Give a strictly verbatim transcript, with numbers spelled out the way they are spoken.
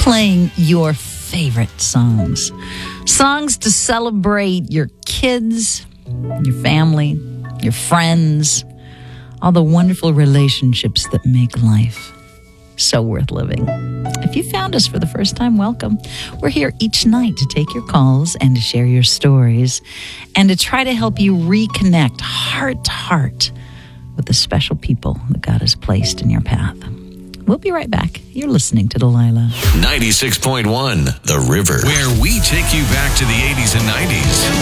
playing your favorite songs. Songs to celebrate your kids, your family, your friends, all the wonderful relationships that make life so worth living. If you found us for the first time, welcome. We're here each night to take your calls and to share your stories and to try to help you reconnect heart to heart with the special people that God has placed in your path. We'll be right back. You're listening to Delilah. ninety-six point one The River, where we take you back to the eighties and nineties.